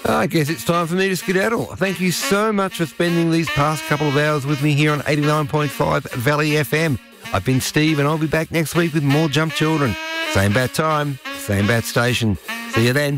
I guess it's time for me to skedaddle. Thank you so much for spending these past couple of hours with me here on 89.5 Valley FM. I've been Steve, and I'll be back next week with more Jump Children. Same bat time, same bat station. See you then.